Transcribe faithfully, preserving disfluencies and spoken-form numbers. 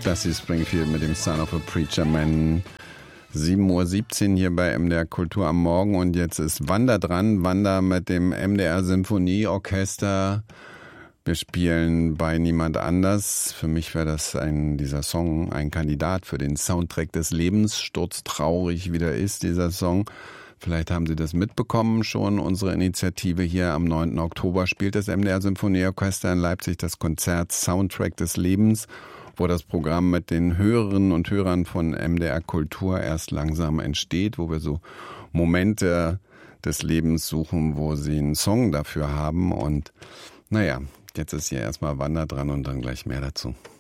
Dusty Springfield mit dem Son of a Preacher Man. sieben Uhr siebzehn hier bei M D R Kultur am Morgen und jetzt ist Wanda dran. Wanda mit dem M D R Symphonieorchester. Wir spielen bei niemand anders. Für mich wäre das ein, dieser Song ein Kandidat für den Soundtrack des Lebens. Sturztraurig wie der ist, dieser Song. Vielleicht haben Sie das mitbekommen schon. Unsere Initiative hier am neunten Oktober spielt das M D R Symphonieorchester in Leipzig das Konzert Soundtrack des Lebens, wo das Programm mit den Hörerinnen und Hörern von M D R Kultur erst langsam entsteht, wo wir so Momente des Lebens suchen, wo sie einen Song dafür haben. Und naja, jetzt ist hier erstmal Wanda dran und dann gleich mehr dazu.